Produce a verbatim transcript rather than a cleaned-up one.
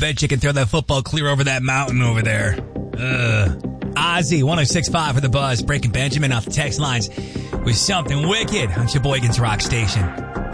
bet you can throw that football clear over that mountain over there. Ugh. Ozzy, one oh six point five for the Buzz, breaking Benjamin off the text lines with something wicked on Sheboygan's Rock Station.